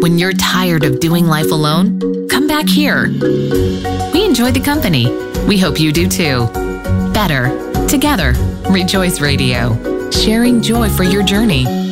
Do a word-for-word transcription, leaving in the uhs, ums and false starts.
When you're tired of doing life alone, come back here. We enjoy the company. We hope you do too. Better together. Rejoice Radio, sharing joy for your journey.